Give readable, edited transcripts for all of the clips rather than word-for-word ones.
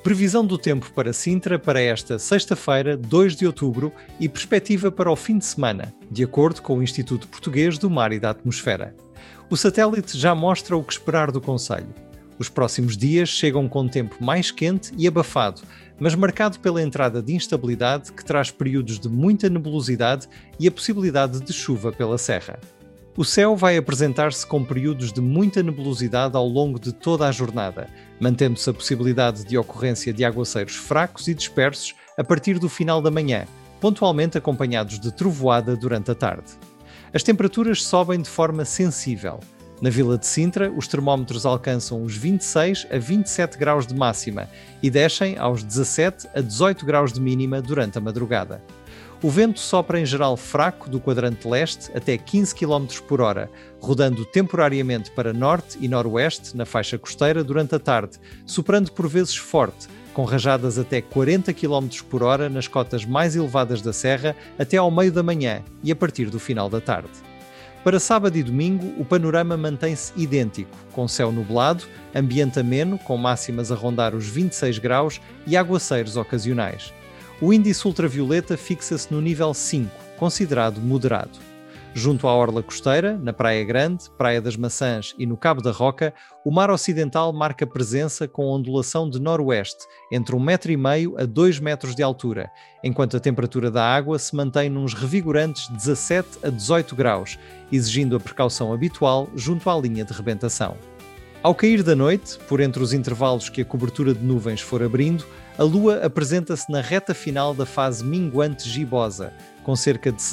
Previsão do tempo para Sintra para esta sexta-feira, 2 de outubro, e perspectiva para o fim de semana, de acordo com o Instituto Português do Mar e da Atmosfera. O satélite já mostra o que esperar do concelho. Os próximos dias chegam com tempo mais quente e abafado, mas marcado pela entrada de instabilidade que traz períodos de muita nebulosidade e a possibilidade de chuva pela serra. O céu vai apresentar-se com períodos de muita nebulosidade ao longo de toda a jornada, mantendo-se a possibilidade de ocorrência de aguaceiros fracos e dispersos a partir do final da manhã, pontualmente acompanhados de trovoada durante a tarde. As temperaturas sobem de forma sensível. Na Vila de Sintra, os termómetros alcançam os 26 a 27 graus de máxima e descem aos 17 a 18 graus de mínima durante a madrugada. O vento sopra em geral fraco do quadrante leste até 15 km por hora, rodando temporariamente para norte e noroeste na faixa costeira durante a tarde, soprando por vezes forte, com rajadas até 40 km por hora nas cotas mais elevadas da serra até ao meio da manhã e a partir do final da tarde. Para sábado e domingo, o panorama mantém-se idêntico, com céu nublado, ambiente ameno, com máximas a rondar os 26 graus e aguaceiros ocasionais. O índice ultravioleta fixa-se no nível 5, considerado moderado. Junto à orla costeira, na Praia Grande, Praia das Maçãs e no Cabo da Roca, o mar ocidental marca presença com ondulação de noroeste, entre 1,5 m a 2 metros de altura, enquanto a temperatura da água se mantém nos revigorantes 17 a 18 graus, exigindo a precaução habitual junto à linha de rebentação. Ao cair da noite, por entre os intervalos que a cobertura de nuvens for abrindo, a Lua apresenta-se na reta final da fase minguante gibosa, com cerca de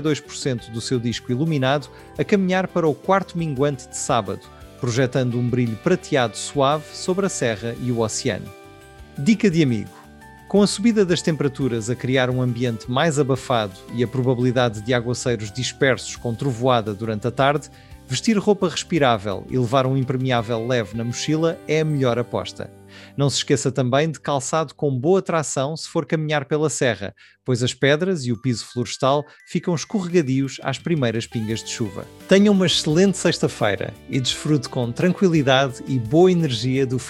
62% do seu disco iluminado a caminhar para o quarto minguante de sábado, projetando um brilho prateado suave sobre a serra e o oceano. Dica de amigo: com a subida das temperaturas a criar um ambiente mais abafado e a probabilidade de aguaceiros dispersos com trovoada durante a tarde, vestir roupa respirável e levar um impermeável leve na mochila é a melhor aposta. Não se esqueça também de calçado com boa tração se for caminhar pela serra, pois as pedras e o piso florestal ficam escorregadios às primeiras pingas de chuva. Tenha uma excelente sexta-feira e desfrute com tranquilidade e boa energia do